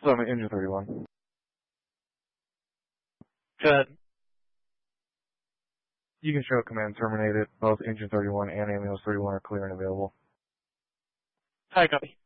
Summit Engine 31. Good. You can show command terminated. Both Engine 31 and Ambulance 31 are clear and available. Hi, copy.